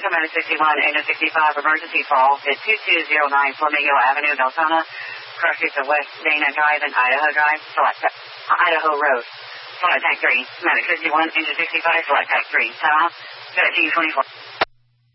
Sacramento 61, engine 65, emergency fall at 2209 Flamingo Avenue, Deltona. Crossing to West Dana Drive and Idaho Drive, select Idaho Road. Flight Tech 3, Medic 61, engine 65, select Tech 3, time out, 1324.